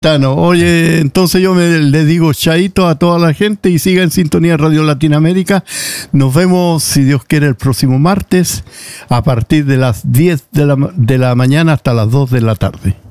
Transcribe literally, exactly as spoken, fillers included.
Tano, oye, entonces yo me, le digo chaito a toda la gente y siga en sintonía Radio Latinoamérica. Nos vemos, si Dios quiere, el próximo martes a partir de las diez de la, de la mañana hasta las dos de la tarde.